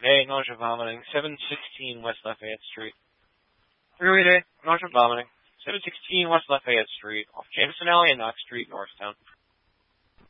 Today, nausea vomiting, 716 West Lafayette Street. Every day. Nausea vomiting, 716 West Lafayette Street, off Jameson Alley and Knox Street, Norristown.